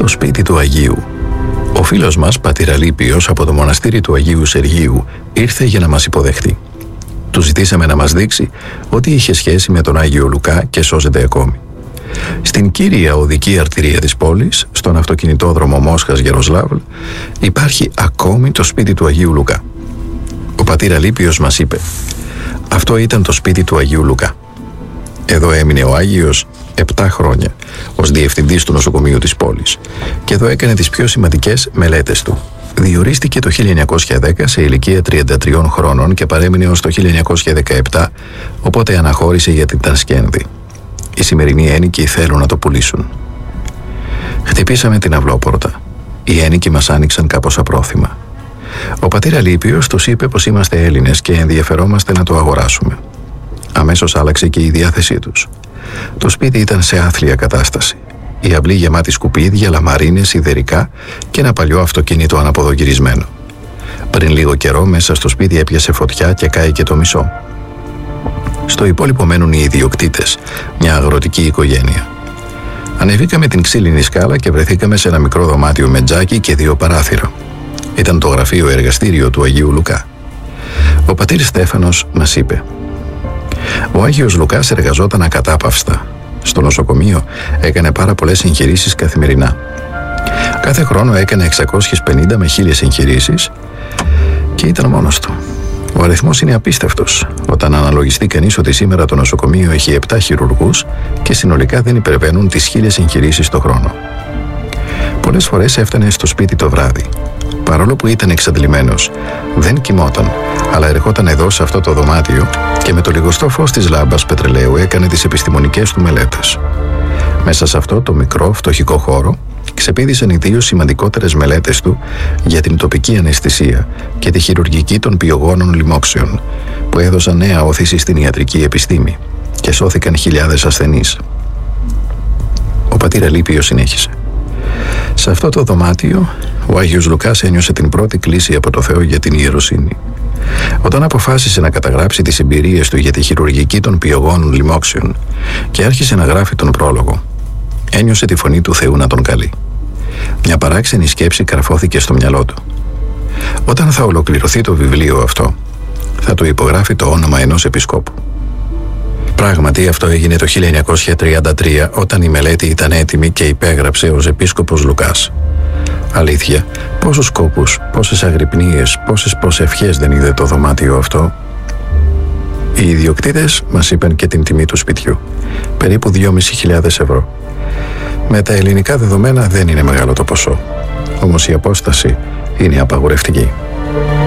Στο σπίτι του Αγίου. Ο φίλος μας, πατήρ Αλίπιος, από το μοναστήρι του Αγίου Σεργίου, ήρθε για να μας υποδεχτεί. Του ζητήσαμε να μας δείξει ότι είχε σχέση με τον Άγιο Λουκά και σώζεται ακόμη. Στην κύρια οδική αρτηρία της πόλης, στον αυτοκινητόδρομο Μόσχας-Γεροσλάβλ, υπάρχει ακόμη το σπίτι του Αγίου Λουκά. Ο πατήρ Αλίπιος μας είπε: αυτό ήταν το σπίτι του Αγίου Λουκά. Εδώ έμεινε ο Άγιος 7 χρόνια ως διευθυντής του νοσοκομείου της πόλης και εδώ έκανε τις πιο σημαντικές μελέτες του. Διορίστηκε το 1910 σε ηλικία 33 χρόνων και παρέμεινε ως το 1917, οπότε αναχώρησε για την Τασκένδη. Οι σημερινοί ένοικοι θέλουν να το πουλήσουν. Χτυπήσαμε την αυλόπορτα. Οι ένοικοι μας άνοιξαν κάπως απρόθυμα. Ο πατήρ Αλίπιος τους είπε πως είμαστε Έλληνες και ενδιαφερόμαστε να το αγοράσουμε. Αμέσως άλλαξε και η διάθεσή τους. Το σπίτι ήταν σε άθλια κατάσταση. Η αυλή γεμάτη σκουπίδια, λαμαρίνες, σιδερικά και ένα παλιό αυτοκίνητο αναποδογυρισμένο. Πριν λίγο καιρό μέσα στο σπίτι έπιασε φωτιά και κάηκε το μισό. Στο υπόλοιπο μένουν οι ιδιοκτήτες, μια αγροτική οικογένεια. Ανεβήκαμε την ξύλινη σκάλα και βρεθήκαμε σε ένα μικρό δωμάτιο με τζάκι και 2 παράθυρα. Ήταν το γραφείο εργαστήριο του Αγίου Λουκά. Ο πατήρ Στέφανος μας είπε: ο Άγιος Λουκάς εργαζόταν ακατάπαυστα. Στο νοσοκομείο έκανε πάρα πολλές εγχειρήσεις καθημερινά. Κάθε χρόνο έκανε 650 με 1000 εγχειρήσεις και ήταν μόνος του. Ο αριθμός είναι απίστευτος όταν αναλογιστεί κανείς ότι σήμερα το νοσοκομείο έχει 7 χειρουργούς και συνολικά δεν υπερβαίνουν τις 1000 εγχειρήσεις το χρόνο. Πολλές φορές έφτανε στο σπίτι το βράδυ. Παρόλο που ήταν εξαντλημένος, δεν κοιμόταν, αλλά ερχόταν εδώ σε αυτό το δωμάτιο και με το λιγοστό φως της λάμπας πετρελαίου έκανε τις επιστημονικές του μελέτες. Μέσα σε αυτό το μικρό φτωχικό χώρο ξεπήδησαν οι 2 σημαντικότερες μελέτες του για την τοπική αναισθησία και τη χειρουργική των πιογόνων λοιμόξεων, που έδωσαν νέα όθηση στην ιατρική επιστήμη και σώθηκαν χιλιάδες ασθενείς. Ο πατήρ Αλίπιος συνέχισε: σε αυτό το δωμάτιο ο Άγιος Λουκάς ένιωσε την πρώτη κλήση από το Θεό για την ιεροσύνη. Όταν αποφάσισε να καταγράψει τις εμπειρίες του για τη χειρουργική των πιογόνων λοιμόξεων και άρχισε να γράφει τον πρόλογο, ένιωσε τη φωνή του Θεού να τον καλεί. Μια παράξενη σκέψη καρφώθηκε στο μυαλό του. Όταν θα ολοκληρωθεί το βιβλίο αυτό, θα του υπογράφει το όνομα ενός επισκόπου. Πράγματι αυτό έγινε το 1933, όταν η μελέτη ήταν έτοιμη και υπέγραψε ως επίσκοπος Λουκάς. Αλήθεια, πόσους κόπους, πόσες αγρυπνίες, πόσες προσευχές δεν είδε το δωμάτιο αυτό. Οι ιδιοκτήτες μας είπαν και την τιμή του σπιτιού, περίπου 2.500 ευρώ. Με τα ελληνικά δεδομένα δεν είναι μεγάλο το ποσό, όμως η απόσταση είναι απαγορευτική.